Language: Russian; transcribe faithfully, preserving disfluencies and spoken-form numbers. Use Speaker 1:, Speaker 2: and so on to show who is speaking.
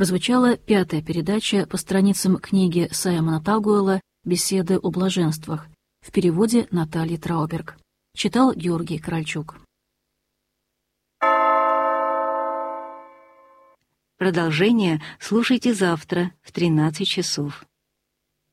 Speaker 1: прозвучала пятая передача по страницам книги Саймона Тагуэла «Беседы о блаженствах» в переводе Натальи Трауберг. Читал Георгий Корольчук.
Speaker 2: Продолжение слушайте завтра в тринадцать часов.